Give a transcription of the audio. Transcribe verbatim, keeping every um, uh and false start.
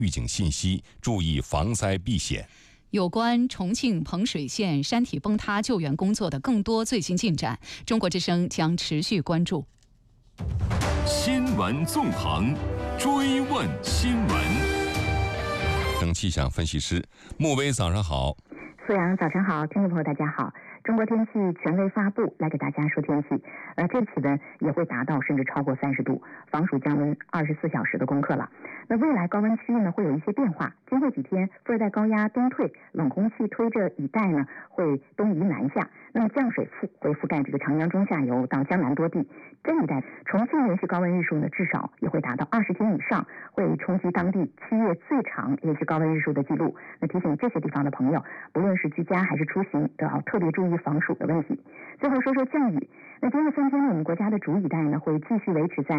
预警信息，注意防灾避险。 有关重庆彭水县山体崩塌救援工作的更多最新进展，中国之声将持续关注。 新闻纵横，追问新闻。 等气象分析师穆威，早上好。 苏阳，早上好，听众朋友大家好。中国天气权威发布，来给大家说天气。呃，这次呢也会达到甚至超过三十度，防暑降温二十四小时的功课了。那未来高温区域呢会有一些变化，今后几天副热带高压东退，冷空气推着雨带呢会东移南下，那么降水覆会覆盖这个长江中下游到江南多地。这一带重庆连续高温日数呢至少也会达到二十天以上，会冲击当地七月最长连续高温日数的记录。那提醒这些地方的朋友，不论是居家还是出行，都要特别注意防暑的问题。最后说说降雨。那今后三天呢，我们国家的主雨带呢会继续维持在